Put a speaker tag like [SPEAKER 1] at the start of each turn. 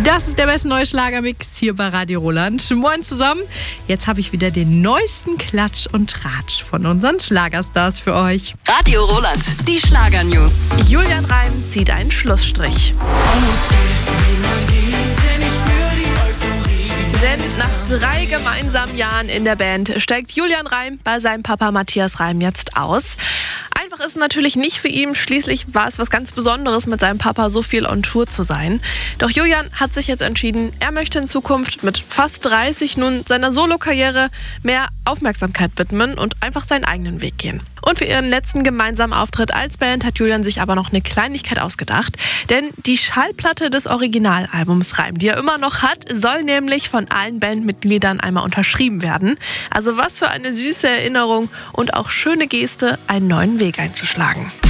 [SPEAKER 1] Das ist der beste neue Schlagermix hier bei Radio Roland. Moin zusammen. Jetzt habe ich wieder den neuesten Klatsch und Tratsch von unseren Schlagerstars für euch.
[SPEAKER 2] Radio Roland, die Schlagernews.
[SPEAKER 3] Julian Reim zieht einen Schlussstrich. Denn nach 3 gemeinsamen Jahren in der Band steigt Julian Reim bei seinem Papa Matthias Reim jetzt aus. Einfach ist es natürlich nicht für ihn, schließlich war es was ganz Besonderes, mit seinem Papa so viel on Tour zu sein. Doch Julian hat sich jetzt entschieden, er möchte in Zukunft mit fast 30 nun seiner Solokarriere mehr Aufmerksamkeit widmen und einfach seinen eigenen Weg gehen. Und für ihren letzten gemeinsamen Auftritt als Band hat Julian sich aber noch eine Kleinigkeit ausgedacht. Denn die Schallplatte des Originalalbums Reim, die er immer noch hat, soll nämlich von allen Bandmitgliedern einmal unterschrieben werden. Also was für eine süße Erinnerung und auch schöne Geste, einen neuen Weg einzuschlagen.